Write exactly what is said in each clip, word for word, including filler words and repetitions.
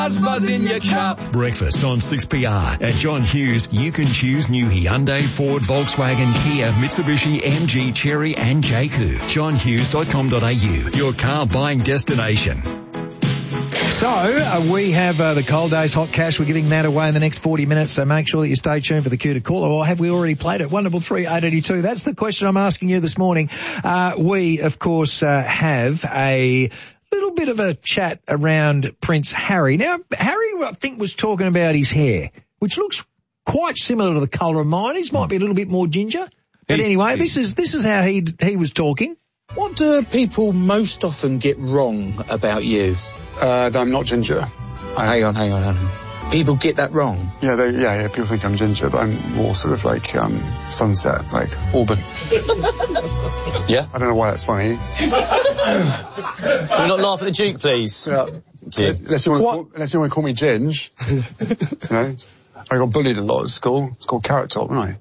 Buzz, buzz in your cup. Breakfast on six P R. At John Hughes, you can choose new Hyundai, Ford, Volkswagen, Kia, Mitsubishi, M G, Chery and J C U. john hughes dot com dot a u. Your car buying destination. So, uh, we have uh, the Cold Days Hot Cash. We're giving that away in the next forty minutes, so make sure that you stay tuned for the cue to call. Or have we already played it? one double three eight eight two. That's the question I'm asking you this morning. Uh, we, of course, uh, have a little bit of a chat around Prince Harry. Now, Harry, I think, was talking about his hair, which looks quite similar to the colour of mine. His might be a little bit more ginger. But He- anyway, he- this is this is how he he was talking. What do people most often get wrong about you? Uh, that I'm not ginger. Oh, hang on, hang on, hang on. People get that wrong. Yeah, they, yeah, yeah. People think I'm ginger, but I'm more sort of like um, sunset, like Auburn. Yeah? I don't know why that's funny. Can we not laugh at the Duke, please? Yeah. Unless you want to call, unless you want to call me Ginge. You know, I got bullied a lot at school. It's called Carrot Top, wasn't I?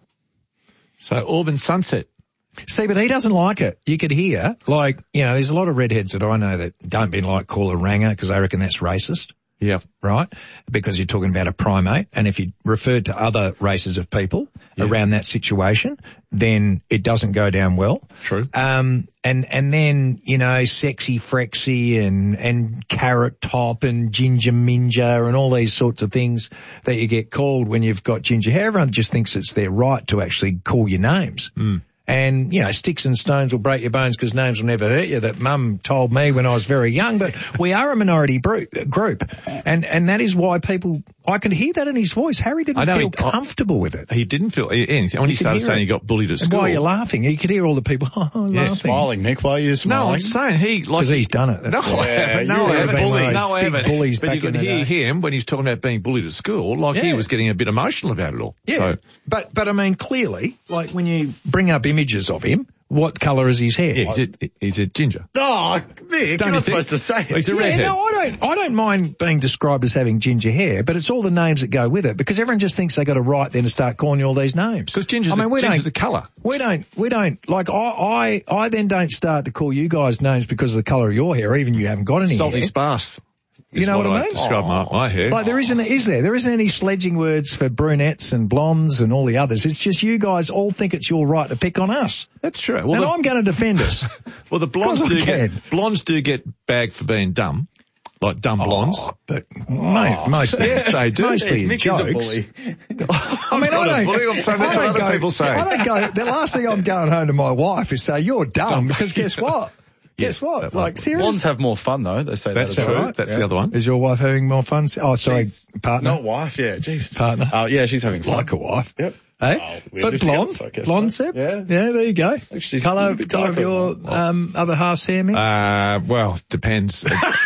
So Auburn Sunset. See, but he doesn't like it. You could hear, like, you know, there's a lot of redheads that I know that don't be like call a ranger because they reckon that's racist. Yeah. Right? Because you're talking about a primate. And if you referred to other races of people Yeah. around that situation, then it doesn't go down well. True. Um, and, and then, you know, sexy frexy and, and carrot top and ginger minja and all these sorts of things that you get called when you've got ginger hair. Everyone just thinks it's their right to actually call you names. Mm. And, you know, sticks and stones will break your bones because names will never hurt you. That Mum told me when I was very young. But we are a minority bro- group. And, and that is why people, I could hear that in his voice. Harry didn't I know, feel he- I- comfortable with it. He didn't feel anything. When he You could started hear saying it. he got bullied at And school. why are you laughing? You could hear all the people oh, Yeah, laughing. Smiling, Nick. Why are you No, smiling? I'm saying he like Because he's done it. That's No, why. I haven't. No, you I were haven't. a bully. No, I Big haven't. bullies But back you could in the hear day. him when he's talking about being bullied at school, like he Yeah. was getting a bit emotional about it all. Yeah. So, But, but I mean, clearly, like when you bring up images of him, what colour is his hair? yeah, he's a, he's a ginger. Oh, Nick, Don't you're you not think? supposed to say it. He's a Yeah, redhead. no, I don't. I don't mind being described as having ginger hair, but it's all the names that go with it because everyone just thinks they got a right then to start calling you all these names. Because ginger's, I mean, a, we ginger's don't. a colour. We don't. We don't. Like I, I, I then don't start to call you guys names because of the colour of your hair, even you haven't got any Salty hair. sparse. You is know what I mean? Describe my, my hair. Like there isn't, is there? There isn't any sledging words for brunettes and blondes and all the others. It's just you guys all think it's your right to pick on us. That's true. Well, and the, I'm going to defend us. well, the blondes Of course do I get can. blondes do get bagged for being dumb, like dumb blondes. Oh, but mate, mostly, Yes, they do. mostly in Nick is a jokes. bully. I mean, not I a don't. bully, I'm saying that's I what don't other go, people say. I don't go. The last thing I'm going home to my wife is say you're dumb because guess what? Guess what? that Like one. serious. Blondes have more fun, though. They say That's that as true. well. right. That's Yeah. the other one. Is your wife having more fun? Oh, sorry, She's- partner. Not wife, yeah. Jeez. Partner. Oh, yeah, she's having fun. Like a wife. Yep. Hey, Oh, we but live together, blonde, so I guess blonde, so. Seb? Yeah. yeah, there you go. Actually, Colour, a bit colour of darker. your um, other half's hair, Mick? Uh, well, depends.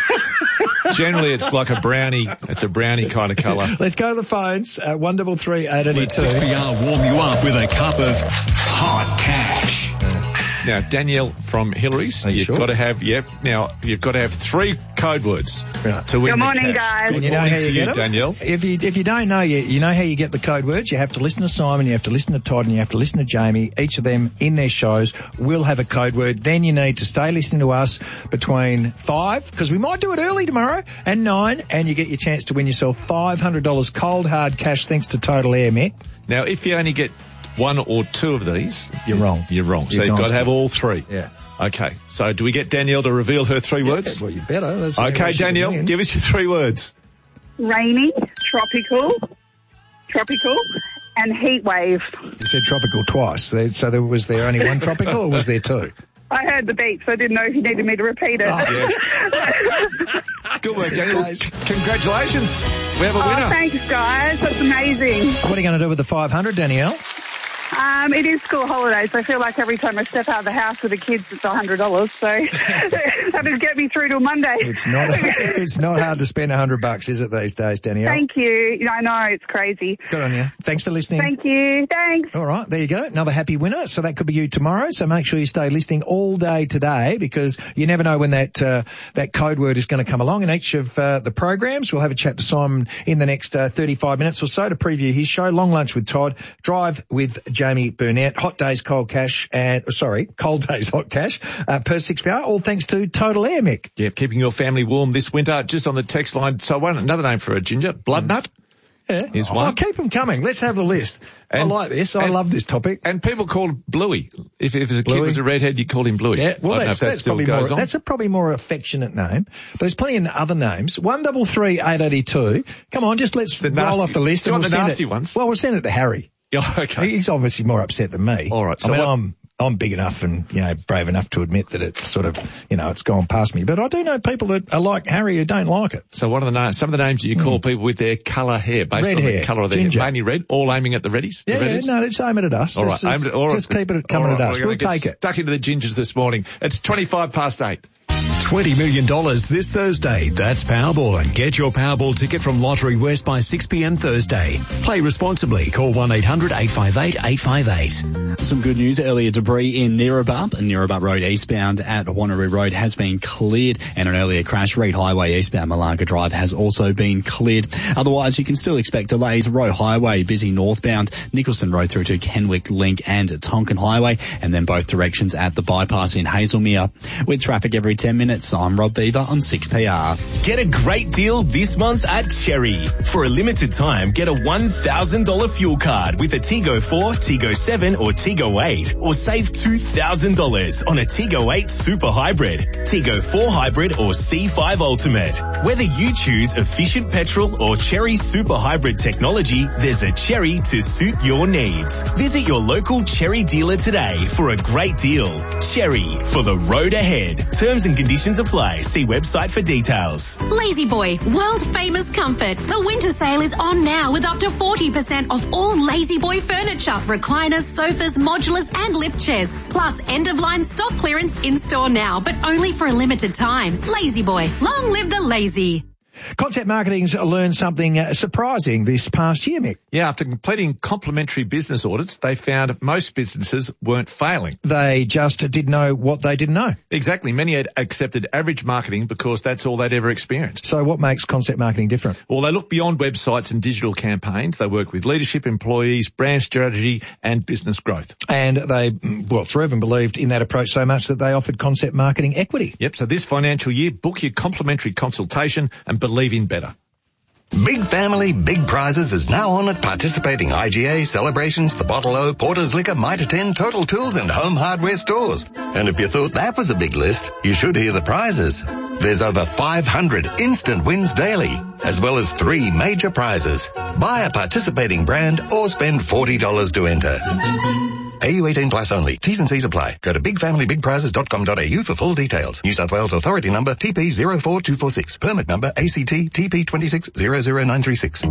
Generally, it's like a brownie. It's a brownie kind of colour. Let's go to the phones. Uh, one double three eight eight Let two. six P R warm you up with a cup of hot cash. Now, Danielle from Hillary's, Are you you've sure? got to have, yep, now, you've got to have three code words Right. to win Good the morning, cash. guys. Good And you know morning how to you you, get 'em? Danielle. If you if you don't know, you you know how you get the code words. You have to listen to Simon, you have to listen to Todd, and you have to listen to Jamie. Each of them in their shows will have a code word. Then you need to stay listening to us between five, because we might do it early tomorrow, and nine, and you get your chance to win yourself five hundred dollars cold hard cash thanks to Total Air, Mick. Now, if you only get one or two of these, You're wrong. You're wrong. So You you've got can't to have skip. all three. Yeah. Okay. So do we get Danielle to reveal her three words? Well, you better. That's how Okay, she can Danielle, win. give us your three words. Rainy, tropical, tropical, and heat wave. You said tropical twice. There- So there was there only one tropical, or was there two? I heard the beat, so I didn't know if you needed me to repeat it. Good work, Danielle. Congratulations. We have a Oh, winner. thanks, guys. That's amazing. What are you going to do with the five hundred, Danielle? Um, it is school holidays. I feel like every time I step out of the house with the kids, it's one hundred dollars. So that'll get me through till Monday. It's not. It's not hard to spend a hundred bucks, is it, these days, Danielle? Thank you. I know, it's crazy. Good on you. Thanks for listening. Thank you. Thanks. All right, there you go. Another happy winner. So that could be you tomorrow. So make sure you stay listening all day today, because you never know when that uh, that code word is going to come along. In each of uh, the programs, we'll have a chat to Simon in the next uh, thirty-five minutes or so to preview his show, Long Lunch with Todd, Drive with Jamie. Amy Burnett. Hot Days Cold Cash and, sorry, Cold Days Hot Cash uh, per six P R, all thanks to Total Air, Mick. Yeah, keeping your family warm this winter. Just on the text line, so one another name for a ginger, blood nut. Yeah. Is Oh, one. keep them coming. Let's have the list. And- I like this. I and- love this topic. And people called Bluey. If, if a kid Bluey. was a redhead, you called him Bluey. Yeah, well, I don't know that's, if that that's still probably goes more, on. that's a probably more affectionate name. But there's plenty of other names. One double three eight eighty two. Come on, just let's The roll nasty- off the list. Do you and want we'll the send nasty it, ones? Well, we'll send it to Harry. Yeah, okay. He's obviously more upset than me. All right, so I mean, what- I'm I'm big enough and, you know, brave enough to admit that it's sort of, you know, it's gone past me. But I do know people that are like Harry who don't like it. So one of the names, some of the names you call people with their colour hair, based Red on hair, the colour of their ginger. hair, mainly red, all aiming at the reddies. Yeah, the yeah, reddies? no, it's aim it at us. All right, Just, aimed at, all right. just keep it coming All at right, us. we're We'll gonna get take it. Stuck into the gingers this morning. It's twenty-five past eight. twenty million dollars this Thursday. That's Powerball. And get your Powerball ticket from Lottery West by six p.m. Thursday. Play responsibly. Call one eight hundred eight five eight eight five eight. Some good news. Earlier debris in Neerabup. Neerabup Road eastbound at Wanneroo Road has been cleared, and an earlier crash, Reed Highway eastbound Malacca Drive, has also been cleared. Otherwise, you can still expect delays. Roe Highway busy northbound, Nicholson Road through to Kenwick Link and Tonkin Highway, and then both directions at the bypass in Hazelmere. With traffic every ten minutes, I'm Rob Beaver on six P R. Get a great deal this month at Cherry. For a limited time, get a one thousand dollars fuel card with a Tigo four, Tigo seven or Tigo eight, or save two thousand dollars on a Tigo eight Super Hybrid, Tigo four Hybrid or C five Ultimate. Whether you choose efficient petrol or Cherry Super Hybrid technology, there's a Cherry to suit your needs. Visit your local Cherry dealer today for a great deal. Cherry, for the road ahead. Terms and conditions apply. See website for details. Lazy Boy, world famous comfort. The winter sale is on now with up to forty percent off all Lazy Boy furniture, recliners, sofas, modulars and lift chairs. Plus end of line stock clearance in store now, but only for a limited time. Lazy Boy, long live the lazy. Concept Marketing's learned something uh, surprising this past year, Mick. Yeah, after completing complementary business audits, they found most businesses weren't failing. They just didn't know what they didn't know. Exactly. Many had accepted average marketing because that's all they'd ever experienced. So what makes Concept Marketing different? Well, they look beyond websites and digital campaigns. They work with leadership, employees, brand strategy and business growth. And they, well, three of them believed in that approach so much that they offered Concept Marketing equity. Yep. So this financial year, book your complimentary consultation and believe in better. Big Family, Big Prizes is now on at participating I G A, Celebrations, The Bottle O, Porter's Liquor, Mitre ten, Total Tools and Home Hardware stores. And if you thought that was a big list, you should hear the prizes. There's over five hundred instant wins daily, as well as three major prizes. Buy a participating brand or spend forty dollars to enter. A U eighteen plus only. T's and C's apply. Go to big family big prizes dot com dot a u for full details. New South Wales Authority number T P zero four two four six. Permit number A C T T P two six zero zero nine three six.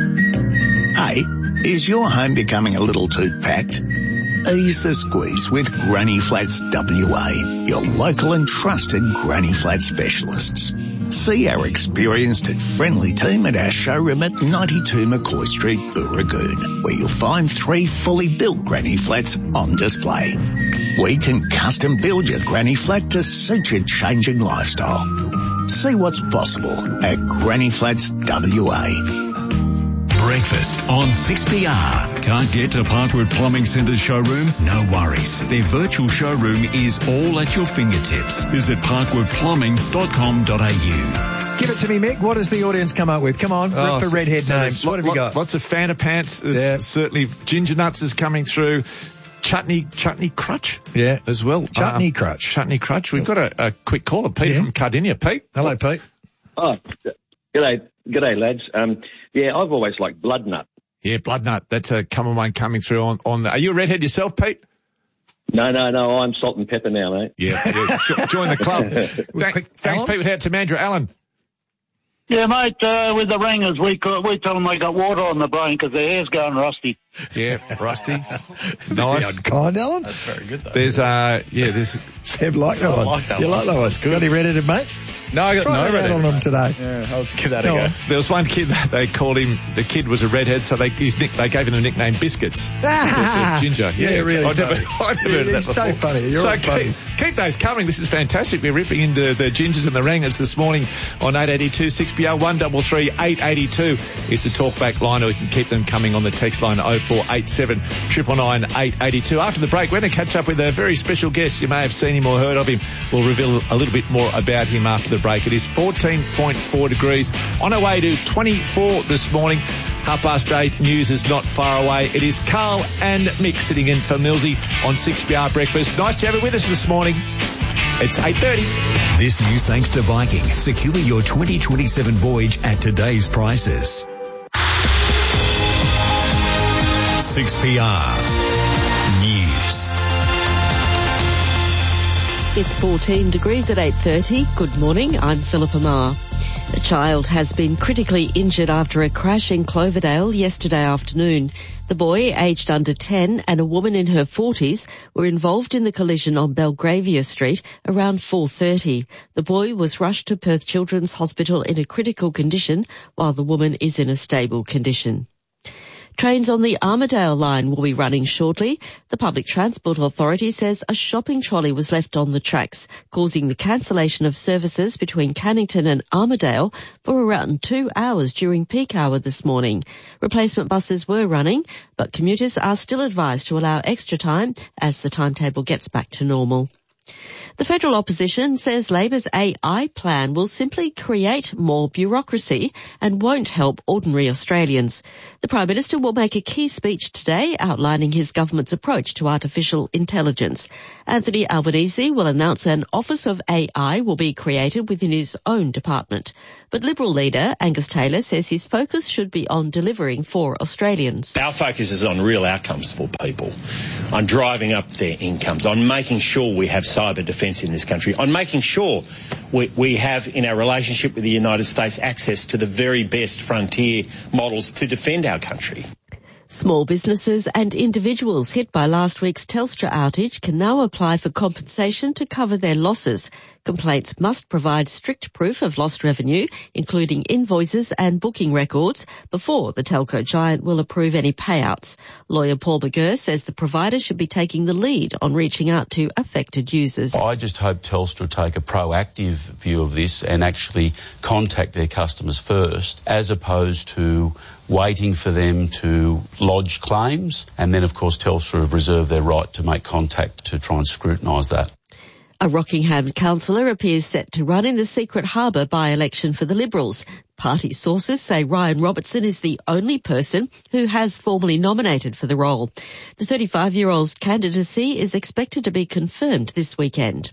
Hey, is your home becoming a little too packed? Ease the squeeze with Granny Flats W A, your local and trusted Granny Flat specialists. See our experienced and friendly team at our showroom at ninety-two McCoy Street, Booragoon, where you'll find three fully built Granny Flats on display. We can custom build your Granny Flat to suit your changing lifestyle. See what's possible at Granny Flats W A. Breakfast on six P R. Can't get to Parkwood Plumbing Centre's showroom? No worries. Their virtual showroom is all at your fingertips. Visit parkwood plumbing dot com dot a u. Give it to me, Mick. What does the audience come up with? Come on, Oh, rip for redhead so names. lot- What have you lot- got? Lots of Fanta pants. There's Yeah. Certainly ginger nuts is coming through. Chutney, chutney crutch. Yeah. As well. Chutney Um, crutch. Chutney crutch. We've got a, a quick caller, Pete Yeah. from Cardinia. Pete. Hello, Pete. Oh, g'day, g'day, lads. Um, yeah, I've always liked blood nut. Yeah, blood nut. That's a common one coming through on, on the, are you a redhead yourself, Pete? No, no, no, I'm salt and pepper now, mate. Yeah. yeah. Jo- join the club. Thank, thanks, Alan? Pete. We'll head to Mandra. Alan. Yeah, mate, uh, with the ringers, we we tell them they got water on the brain because their hair's going rusty. Yeah, rusty. Nice. Kind, Alan. That's very good, though. There's, uh, yeah, there's, Seb like that I one. like that you one. like that one? Got any redheaded mates? No, I got Try no that redhead. on them today. Yeah, I'll give that Go a go. on. there was one kid that they called him, the kid was a redhead, so they, his nick, they gave him the nickname Biscuits. Ah, Ginger. Yeah, really I never, funny. I never heard Yeah, that he's so before. funny. You're so all funny. Keep, keep those coming. This is fantastic. We're ripping into the gingers and the rangers this morning on eight eighty-two six B R. one three three eight eight two is the talkback line, or you can keep them coming on the text line oh four eight seven, nine nine nine, eight eight two. After the break, we're going to catch up with a very special guest. You may have seen him or heard of him. We'll reveal a little bit more about him after the break. It is fourteen point four degrees. On our way to twenty-four this morning. Half past eight, news is not far away. It is Carl and Mick sitting in for Millsy on six P R Breakfast. Nice to have you with us this morning. It's eight thirty. This news thanks to Viking. Secure your twenty twenty-seven voyage at today's prices. six P R News. It's fourteen degrees at eight thirty. Good morning, I'm Philippa Marr. A child has been critically injured after a crash in Cloverdale yesterday afternoon. The boy, aged under ten, and a woman in her forties were involved in the collision on Belgravia Street around four thirty. The boy was rushed to Perth Children's Hospital in a critical condition, while the woman is in a stable condition. Trains on the Armidale line will be running shortly. The Public Transport Authority says a shopping trolley was left on the tracks, causing the cancellation of services between Cannington and Armidale for around two hours during peak hour this morning. Replacement buses were running, but commuters are still advised to allow extra time as the timetable gets back to normal. The federal opposition says Labor's A I plan will simply create more bureaucracy and won't help ordinary Australians. The Prime Minister will make a key speech today outlining his government's approach to artificial intelligence. Anthony Albanese will announce an Office of A I will be created within his own department. But Liberal leader Angus Taylor says his focus should be on delivering for Australians. Our focus is on real outcomes for people, on driving up their incomes, on making sure we have cyber defence in this country, on making sure we, we have in our relationship with the United States access to the very best frontier models to defend our country. Small businesses and individuals hit by last week's Telstra outage can now apply for compensation to cover their losses. Complaints must provide strict proof of lost revenue, including invoices and booking records, before the telco giant will approve any payouts. Lawyer Paul McGurr says the provider should be taking the lead on reaching out to affected users. I just hope Telstra take a proactive view of this and actually contact their customers first, as opposed to waiting for them to lodge claims. And then, of course, Telstra have reserved their right to make contact to try and scrutinise that. A Rockingham councillor appears set to run in the Secret Harbour by-election for the Liberals. Party sources say Ryan Robertson is the only person who has formally nominated for the role. The thirty-five-year-old's candidacy is expected to be confirmed this weekend.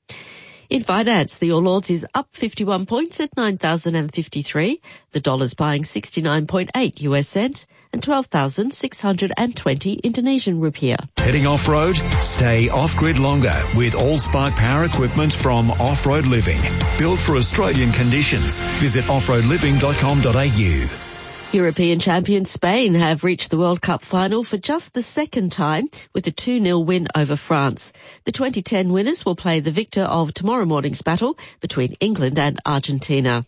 In finance, the All Ords is up fifty-one points at nine thousand fifty-three. The dollar's buying sixty-nine point eight U S cents and twelve thousand six hundred twenty Indonesian rupiah. Heading off-road? Stay off-grid longer with Allspark power equipment from Off-Road Living. Built for Australian conditions. Visit off road living dot com dot a u. European champions Spain have reached the World Cup final for just the second time with a two nil win over France. The twenty ten winners will play the victor of tomorrow morning's battle between England and Argentina.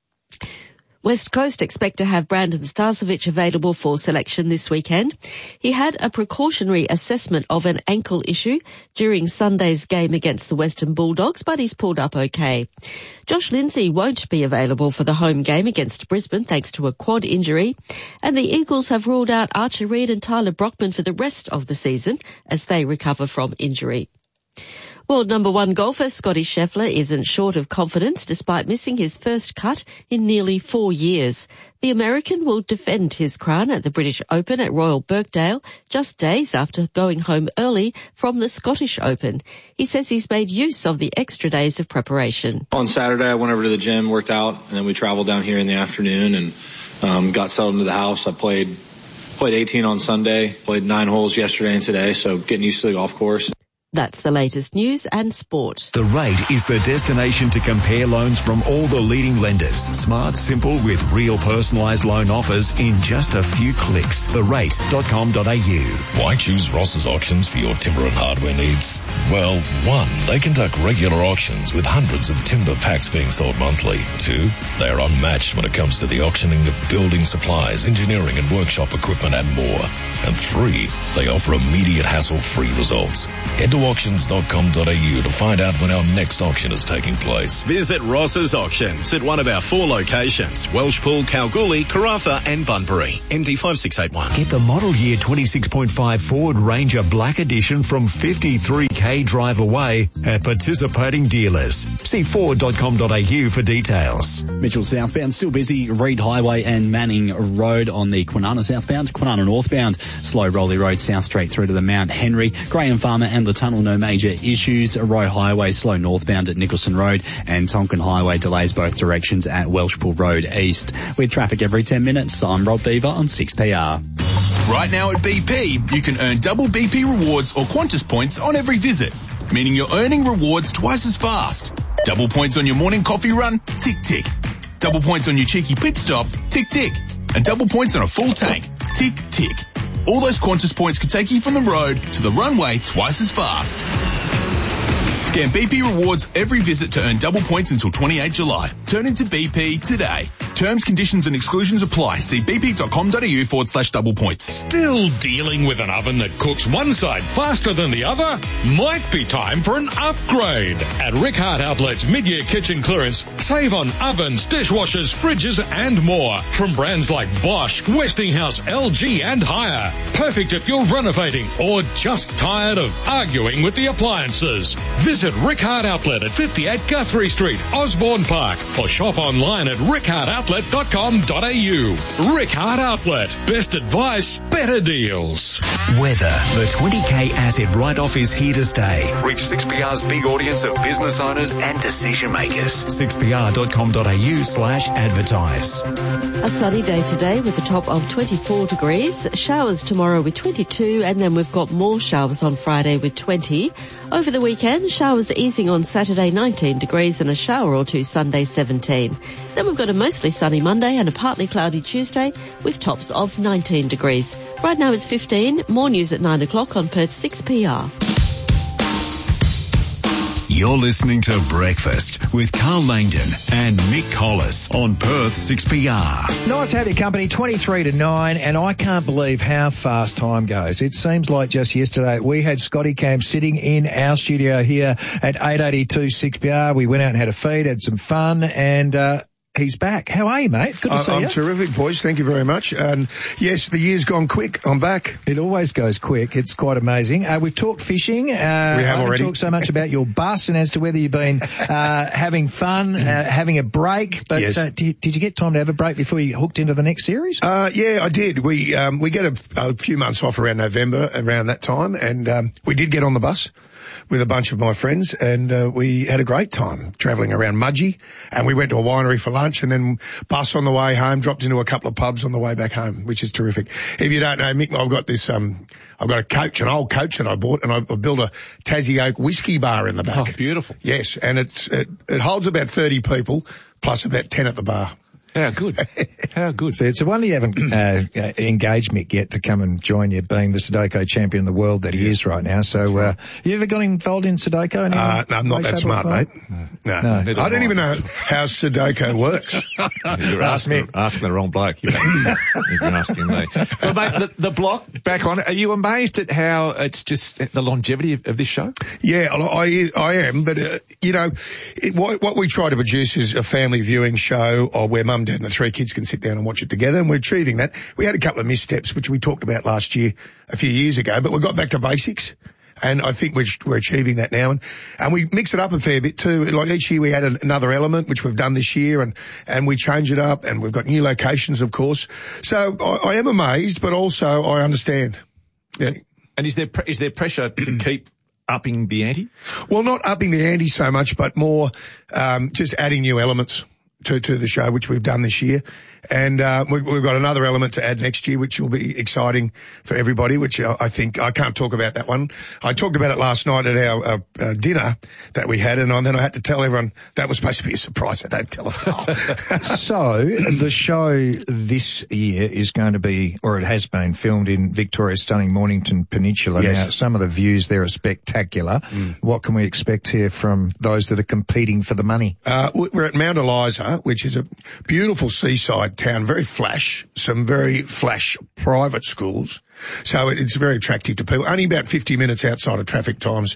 West Coast expect to have Brandon Starcevic available for selection this weekend. He had a precautionary assessment of an ankle issue during Sunday's game against the Western Bulldogs, but he's pulled up okay. Josh Lindsay won't be available for the home game against Brisbane thanks to a quad injury, and the Eagles have ruled out Archer Reid and Tyler Brockman for the rest of the season as they recover from injury. World number one golfer Scottie Scheffler isn't short of confidence despite missing his first cut in nearly four years. The American will defend his crown at the British Open at Royal Birkdale just days after going home early from the Scottish Open. He says he's made use of the extra days of preparation. On Saturday, I went over to the gym, worked out, and then we traveled down here in the afternoon and um, got settled into the house. I played played eighteen on Sunday, played nine holes yesterday and today, so getting used to the golf course. That's the latest news and sport. The Rate is the destination to compare loans from all the leading lenders. Smart, simple, with real personalised loan offers in just a few clicks. the rate dot com dot a u. Why choose Ross's Auctions for your timber and hardware needs? Well, one, they conduct regular auctions with hundreds of timber packs being sold monthly. Two, they are unmatched when it comes to the auctioning of building supplies, engineering and workshop equipment and more. And three, they offer immediate hassle-free results. Head to auctions dot com dot a u to find out when our next auction is taking place. Visit Ross's Auctions at one of our four locations, Welshpool, Kalgoorlie, Karratha and Bunbury. M D five six eight one. Get the model year twenty-six point five Ford Ranger Black Edition from fifty-three k drive away at participating dealers. See ford dot com dot a u for details. Mitchell southbound still busy. Reed Highway and Manning Road on the Kwinana southbound. Kwinana northbound. Slow Rolly Road South Street through to the Mount Henry. Graham Farmer and the tunnel, no major issues. Roy Highway slow northbound at Nicholson Road, and Tonkin Highway delays both directions at Welshpool Road East. With traffic every ten minutes, I'm Rob Beaver on six P R. Right now at B P, you can earn double B P rewards or Qantas points on every visit, meaning you're earning rewards twice as fast. Double points on your morning coffee run, tick tick. Double points on your cheeky pit stop, tick tick. And double points on a full tank, tick tick. All those Qantas points can take you from the road to the runway twice as fast. Scan B P rewards every visit to earn double points until twenty-eighth July. Turn into B P today. Terms, conditions and exclusions apply. See bp.com.au forward slash double points. Still dealing with an oven that cooks one side faster than the other? Might be time for an upgrade. At Rickard Outlet's mid-year kitchen clearance, save on ovens, dishwashers, fridges and more. From brands like Bosch, Westinghouse, L G and higher. Perfect if you're renovating or just tired of arguing with the appliances. Visit Rickard Outlet at fifty-eight Guthrie Street, Osborne Park, or shop online at rickard outlet dot com dot a u. Rickard Outlet. Best advice, better deals. Weather. The twenty k asset write-off is here to stay. Reach six P R's big audience of business owners and decision makers. six p r dot com dot a u slash advertise. A sunny day today with a top of twenty-four degrees. Showers tomorrow with twenty-two, and then we've got more showers on Friday with twenty. Over the weekend, showers easing on Saturday, nineteen degrees, and a shower or two Sunday, seventeen. Then we've got a mostly sunny Monday and a partly cloudy Tuesday with tops of nineteen degrees. Right now it's fifteen. More news at nine o'clock on Perth six P R. You're listening to Breakfast with Carl Langdon and Mick Collis on Perth six P R. Nice to have your company, twenty-three to nine, and I can't believe how fast time goes. It seems like just yesterday we had Scotty Camp sitting in our studio here at eight eighty-two six P R. We went out and had a feed, had some fun, and uh he's back. How are you, mate? Good to I, see I'm you. I'm terrific, boys. Thank you very much. And yes, the year's gone quick. I'm back. It always goes quick. It's quite amazing. Uh, we've talked fishing. Uh, we have I haven't already. talked so much about your bus and as to whether you've been uh, having fun, uh, having a break. But Yes. uh, did, did you get time to have a break before you hooked into the next series? Uh, yeah, I did. We, um, we get a, a few months off around November, around that time, and, um, we did get on the bus with a bunch of my friends, and, uh, we had a great time travelling around Mudgee, and we went to a winery for lunch, and then bus on the way home, dropped into a couple of pubs on the way back home, which is terrific. If you don't know, Mick, I've got this, um, I've got a coach, an old coach that I bought, and I, I built a Tassie Oak whiskey bar in the back. Oh, beautiful. Yes, and it's, it, it holds about thirty people, plus about ten at the bar. How good. How good. So it's a wonder you haven't uh, uh, engaged Mick yet to come and join you, being the Sudoku champion in the world that he is right now. So uh, you ever got involved in Sudoku? Any Uh, no, I'm not way, that shape, or smart, form? mate. No. No. I don't even know how Sudoku works. You're asking, asking the wrong bloke. You've been, you've been asking me. Well, mate, the, the block, back on it, are you amazed at how it's just the longevity of, of this show? Yeah, I, I am, but, uh, you know, it, what, what we try to produce is a family viewing show or where mum, dad and the three kids can sit down and watch it together, and we're achieving that. We had a couple of missteps, which we talked about last year, a few years ago, but we got back to basics. And I think we're, we're achieving that now. And, and we mix it up a fair bit too. Like each year we had an, another element, which we've done this year, and, and we change it up, and we've got new locations, of course. So I, I am amazed, but also I understand. Yeah. And is there, pre- is there pressure to keep upping the ante? Well, not upping the ante so much, but more, um, just adding new elements to, to the show, which we've done this year. And, uh, we, we've got another element to add next year, which will be exciting for everybody, which I, I think, I can't talk about that one. I talked about it last night at our, uh, uh, dinner that we had, and I, then I had to tell everyone that was supposed to be a surprise, so don't tell us all. So the show this year is going to be, or it has been, filmed in Victoria's stunning Mornington Peninsula. Yes. Now, some of the views there are spectacular. Mm. What can we expect here from those that are competing for the money? Uh, we're at Mount Eliza, which is a beautiful seaside town, very flash, some very flash private schools. So it, it's very attractive to people. Only about fifty minutes outside of traffic times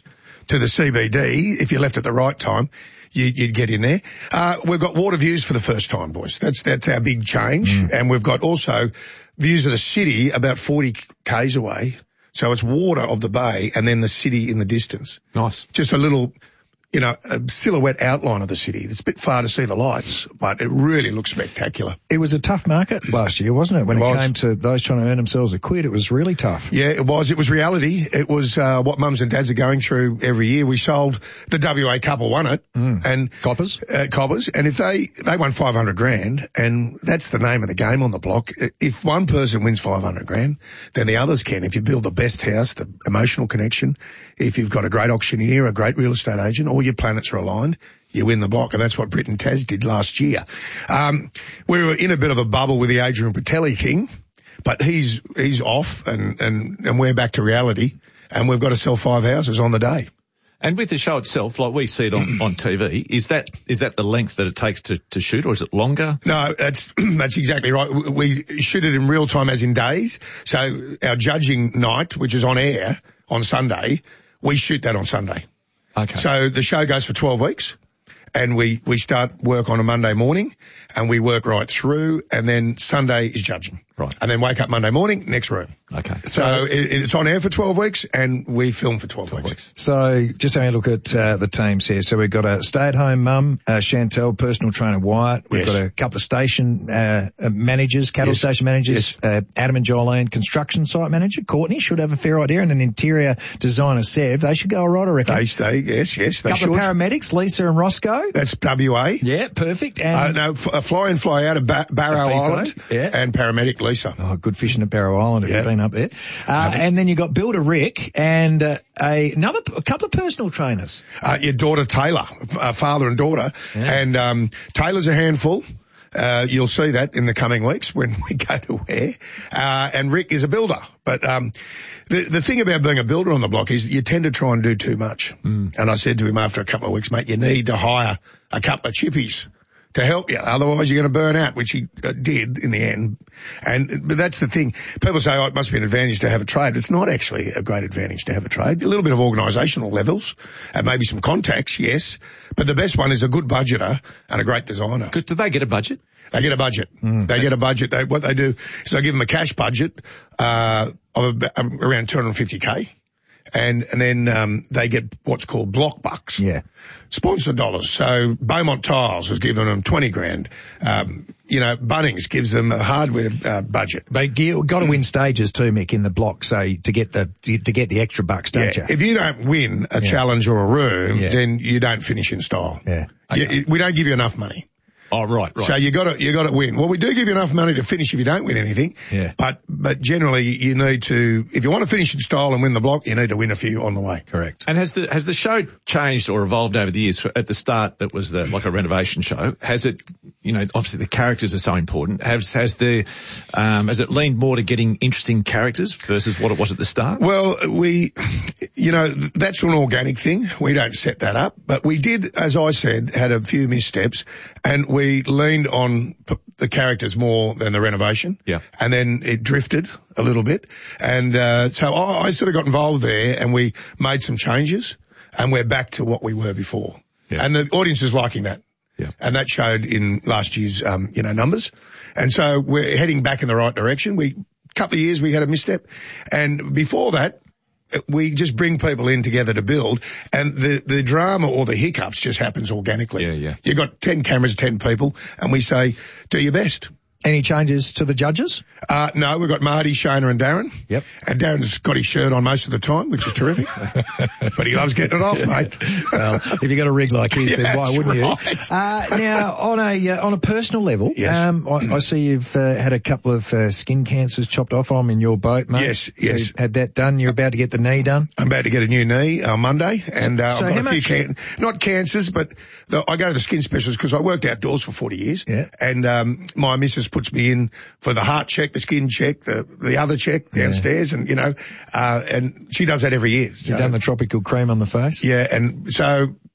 to the C B D, if you left at the right time, you, you'd get in there. Uh, we've got water views for the first time, boys. That's, that's our big change. Mm. And we've got also views of the city about forty kays away. So it's water of the bay and then the city in the distance. Nice. Just a little, you know, a silhouette outline of the city. It's a bit far to see the lights, but it really looks spectacular. It was a tough market last year, wasn't it? When it, it came to those trying to earn themselves a quid, it was really tough. Yeah, it was. It was reality. It was uh, what mums and dads are going through every year. We sold, the W A couple won it. Mm. and Coppers. Uh, Coppers. And if they, they won five hundred grand, and that's the name of the game on the block. If one person wins five hundred grand, then the others can. If you build the best house, the emotional connection, if you've got a great auctioneer, a great real estate agent, all your planets are aligned, you win the block, and that's what Britt and Taz did last year. Um, we were in a bit of a bubble with the Adrian Patelli King, but he's he's off, and, and, and we're back to reality, and we've got to sell five houses on the day. And with the show itself, like we see it on, on T V, is that is that the length that it takes to, to shoot, or is it longer? No, that's that's exactly right. We shoot it in real time, as in days. So our judging night, which is on air on Sunday, we shoot that on Sunday. Okay. So the show goes for twelve weeks, and we, we start work on a Monday morning, and we work right through, and then Sunday is judging. Right. And then wake up Monday morning, next room. Okay. So it, it's on air for twelve weeks, and we film for twelve, twelve weeks. weeks. So just having a look at uh, the teams here. So we've got a stay-at-home mum, uh, Chantel, personal trainer Wyatt. We've yes. got a couple of station uh, uh, managers, cattle yes. station managers, yes. uh, Adam and Jolene, construction site manager. Courtney should have a fair idea, and an interior designer, Sev. They should go all right, I reckon. They, they, yes, yes, they couple should. Of paramedics, Lisa and Roscoe. That's W A. Yeah, perfect. And uh, no, f- fly in, fly out of ba- Barrow Island. Yeah. And paramedic Lisa. Oh, good fishing at Barrow Island if yeah. you've been up there. Uh, and then you got Builder Rick and uh, a, another, a couple of personal trainers. Uh, your daughter Taylor, uh, father and daughter. Yeah. And um, Taylor's a handful. Uh, you'll see that in the coming weeks when we go to air. Uh, and Rick is a builder. But um, the the thing about being a builder on the block is you tend to try and do too much. Mm. And I said to him after a couple of weeks, mate, you need to hire a couple of chippies to help you. Otherwise you're going to burn out, which he uh, did in the end. And, but that's the thing. People say, oh, it must be an advantage to have a trade. It's not actually a great advantage to have a trade. A little bit of organisational levels and maybe some contacts, yes. But the best one is a good budgeter and a great designer. Good. Do they get a budget? They get a budget. Mm. They get a budget. They, what they do is they give them a cash budget, uh, of about, um, around two hundred fifty K. And, and then, um, they get what's called block bucks. Yeah. Sponsor dollars. So Beaumont Tiles has given them twenty grand. Um, you know, Bunnings gives them a hardware, uh, budget. But you've got to win stages too, Mick, in the block, so to get the, to get the extra bucks, don't yeah. you? If you don't win a yeah. challenge or a room, yeah. then you don't finish in style. Yeah. Okay. You, we don't give you enough money. Oh, right, right. So you got to, you got to win. Well, we do give you enough money to finish if you don't win anything. Yeah. But, but generally you need to, if you want to finish in style and win the block, you need to win a few on the way. Correct. And has the, has the show changed or evolved over the years? At the start, it was the, like a renovation show. Has it, you know, obviously the characters are so important. Has, has the, um, has it leaned more to getting interesting characters versus what it was at the start? Well, we, you know, that's an organic thing. We don't set that up, but we did, as I said, had a few missteps, and we leaned on p- the characters more than the renovation. Yeah. And then it drifted a little bit. And, uh, so I, I sort of got involved there, and we made some changes, and we're back to what we were before. Yeah. And the audience is liking that. Yeah. And that showed in last year's, um, you know, numbers. And so we're heading back in the right direction. We, couple of years we had a misstep. And before that, we just bring people in together to build, and the, the drama or the hiccups just happens organically. Yeah, yeah. You've got ten cameras, ten people, and we say, do your best. Any changes to the judges? Uh, no, we've got Marty, Shona and Darren. Yep. And Darren's got his shirt on most of the time, which is terrific. But he loves getting it off, mate. Well, if you got a rig like his, Yeah, then why wouldn't right. you? Uh, now, on a uh, on a personal level, Yes. um, I, I see you've uh, had a couple of uh, skin cancers chopped off. I'm in your boat, mate. Yes, So yes. you've had that done. You're about to get the knee done. I'm about to get a new knee on Monday, and uh, so I've got how a few much- can- not cancers, but the, I go to the skin specialist because I worked outdoors for forty years. Yeah. And um, my missus puts me in for the heart check, the skin check, the the other check downstairs, and you know, uh, and she does that every year. You've done the tropical cream on the face. Yeah, and so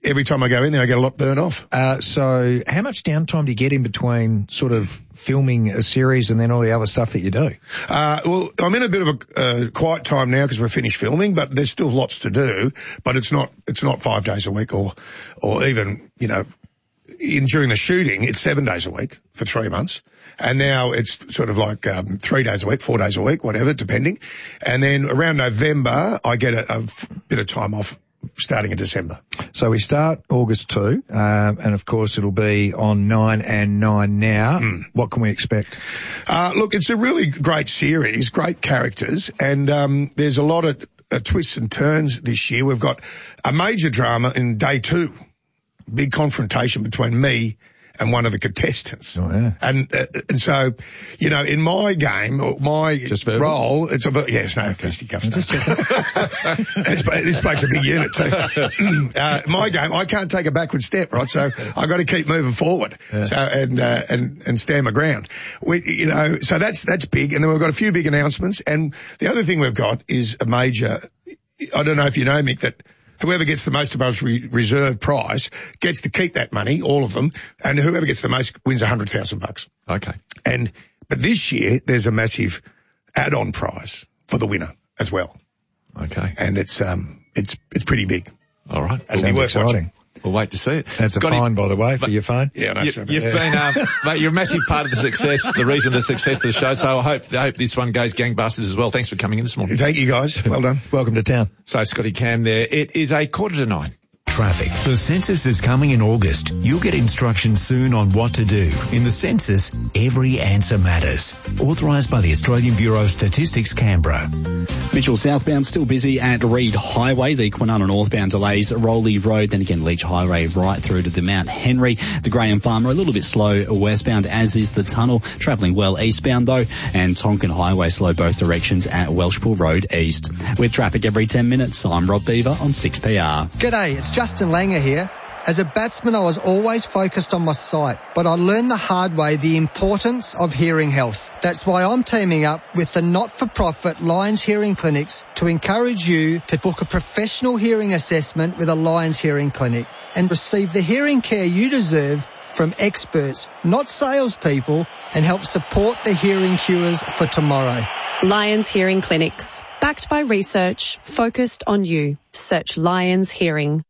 every time I go in there, I get a lot burnt off. Uh, so how much downtime do you get in between sort of filming a series and then all the other stuff that you do? Uh, well, I'm in a bit of a uh, quiet time now because we're finished filming, but there's still lots to do. But it's not it's not five days a week or or even, you know, in during the shooting, it's seven days a week for three months. And now it's sort of like um, three days a week, four days a week, whatever, depending. And then around November, I get a, a f- bit of time off starting in December. So we start August two, um, and of course it'll be on nine and nine now. Mm. What can we expect? Uh, look, it's a really great series, great characters, and um, there's a lot of uh, twists and turns this year. We've got a major drama in day two. Big confrontation between me and one of the contestants. Oh, yeah. And, uh, and so, you know, in my game, or my Just role, it's a, ver- yes, no, fisticuffs. Just this, this bloke's a big unit too. uh, my game, I can't take a backward step, right? So I've got to keep moving forward. Yeah. So, and, uh, and, and stand my ground. We, you know, so that's, that's big. And then we've got a few big announcements. And the other thing we've got is a major, I don't know if you know, Mick, that whoever gets the most above re- reserve price gets to keep that money, all of them, and whoever gets the most wins a hundred thousand bucks. Okay. And but this year there's a massive add-on prize for the winner as well. Okay. And it's um it's it's pretty big. All right. It'll be worth watching. We'll wait to see it. That's a Got fine, him. by the way, for your phone. Yeah, no, you, sure, you've yeah. been, um, mate, you're a massive part of the success, the reason the success of the show. So I hope, I hope this one goes gangbusters as well. Thanks for coming in this morning. Thank you, guys. Well done. Welcome to town. So Scotty Cam there. It is a quarter to nine. Traffic. The census is coming in August. You'll get instructions soon on what to do. In the census, every answer matters. Authorised by the Australian Bureau of Statistics, Canberra. Mitchell southbound still busy at Reed Highway. The Kwinana northbound delays Rowley Road, then again Leach Highway right through to the Mount Henry. The Graham Farmer a little bit slow westbound, as is the tunnel. Travelling well eastbound though, and Tonkin Highway slow both directions at Welshpool Road East. With traffic every ten minutes, I'm Rob Beaver on six P R. G'day, it's Justin Langer here. As a batsman, I was always focused on my sight, but I learned the hard way the importance of hearing health. That's why I'm teaming up with the not-for-profit Lions Hearing Clinics to encourage you to book a professional hearing assessment with a Lions Hearing Clinic and receive the hearing care you deserve from experts, not salespeople, and help support the hearing cures for tomorrow. Lions Hearing Clinics. Backed by research, focused on you. Search Lions Hearing.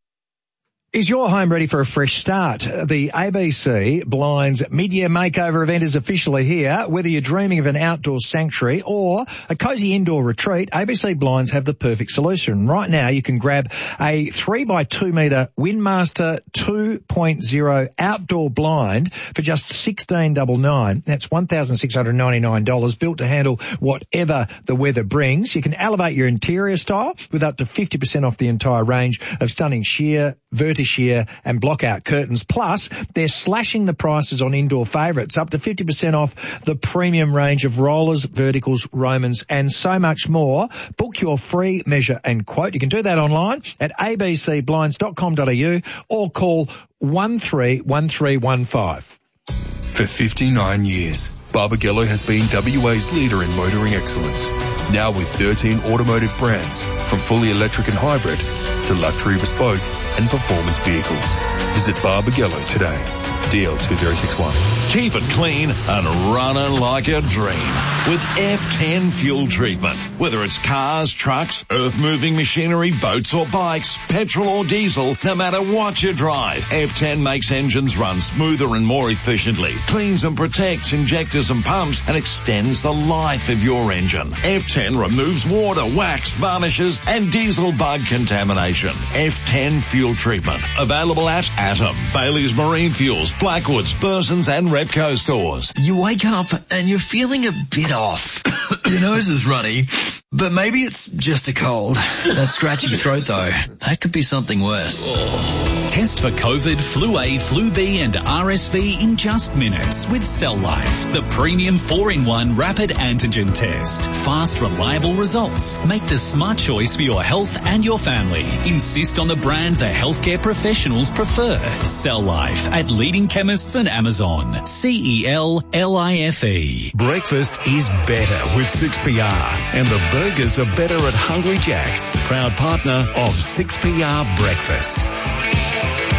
Is your home ready for a fresh start? The A B C Blinds mid-year makeover event is officially here. Whether you're dreaming of an outdoor sanctuary or a cosy indoor retreat, A B C Blinds have the perfect solution. Right now you can grab a three by two metre Windmaster two point oh outdoor blind for just sixteen ninety-nine. That's one thousand six hundred ninety-nine dollars, built to handle whatever the weather brings. You can elevate your interior style with up to fifty percent off the entire range of stunning sheer, vertical sheer and block-out curtains. Plus, they're slashing the prices on indoor favourites, up to fifty percent off the premium range of rollers, verticals, Romans, and so much more. Book your free measure and quote. You can do that online at a b c blinds dot com dot a u or call one three one three one five. For fifty-nine years, Barbagallo has been W A's leader in motoring excellence. Now with thirteen automotive brands, from fully electric and hybrid to luxury bespoke and performance vehicles. Visit Barbagallo today. D L two zero six one. Keep it clean and running like a dream with F ten fuel treatment. Whether it's cars, trucks, earth-moving machinery, boats or bikes, petrol or diesel, no matter what you drive, F ten makes engines run smoother and more efficiently, cleans and protects injectors and pumps, and extends the life of your engine. F ten removes water, wax, varnishes, and diesel bug contamination. F ten fuel treatment. Available at Atom, Bailey's Marine Fuels, Blackwoods, Burson's and Repco stores. You wake up and you're feeling a bit off. Your nose is runny, but maybe it's just a cold. That scratchy throat though, that could be something worse. Test for COVID, Flu A, Flu B and R S V in just minutes with Cell Life, the premium four in one rapid antigen test. Fast, reliable results. Make the smart choice for your health and your family. Insist on the brand the healthcare professionals prefer. Cell Life at leading chemists and Amazon. C E L L I F E. Breakfast is better with six P R, and the burgers are better at Hungry Jack's, proud partner of six P R Breakfast.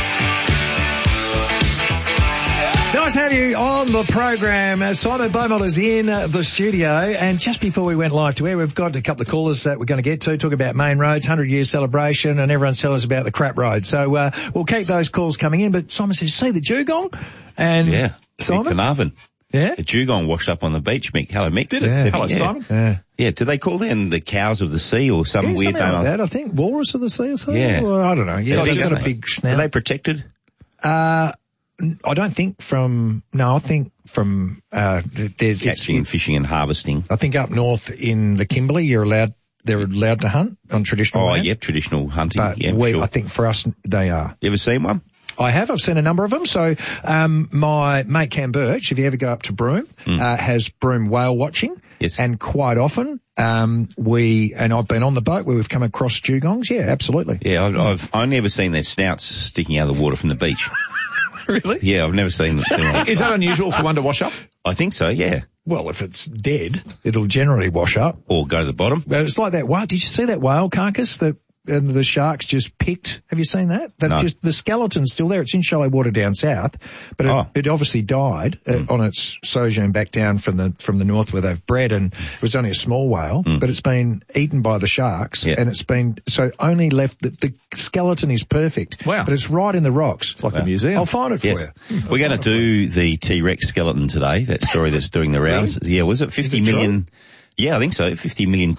Nice to have you on the program. Uh, Simon Beaumont is in uh, the studio, and just before we went live to air, we've got a couple of callers that we're going to get to, talk about Main Roads, one hundred year celebration, and everyone's telling us about the crap road. So uh, we'll keep those calls coming in, but Simon says, see the dugong? And yeah, Simon? Mick Carnarvon. Yeah? The dugong washed up on the beach, Mick. Hello, Mick. Did it? Yeah. Hello, yeah. Simon. Yeah. Yeah, do they call them the cows of the sea or some yeah, weird something name? like that, I think. Walrus of the sea or something? Yeah. Or, I don't know. Yeah, So they've big, got a they? big snout. Are they protected? Uh, I don't think from, no, I think from, uh, there's, Catching and fishing and harvesting. I think up north in the Kimberley, you're allowed, they're allowed to hunt on traditional Oh, land. yep, traditional hunting. But yeah, we, sure. I think for us, they are. You ever seen one? I have. I've seen a number of them. So, um, my mate Cam Birch, if you ever go up to Broome, Mm. uh, has Broome whale watching. Yes. And quite often, um, we, and I've been on the boat where we've come across dugongs. Yeah, absolutely. Yeah, I've, I've I've never seen their snouts sticking out of the water from the beach. Really? Yeah, I've never seen them. seen one. Is that unusual for one to wash up? I think so, yeah. Well, if it's dead, it'll generally wash up. Or go to the bottom. Well, it's like that whale. Did you see that whale carcass that and the sharks just picked? Have you seen that? That No. just the skeleton's still there. It's in shallow water down south, but it, Oh. it obviously died uh, Mm. on its sojourn back down from the from the north where they've bred, and it was only a small whale, Mm. but it's been eaten by the sharks, Yeah. and it's been so only left the, the skeleton is perfect. Wow. But it's right in the rocks. It's like a museum. I'll find it for Yes. you. We're going to do the T-Rex skeleton today, that story that's doing the rounds. Yeah, was it fifty Is it million? Yeah, I think so. fifty million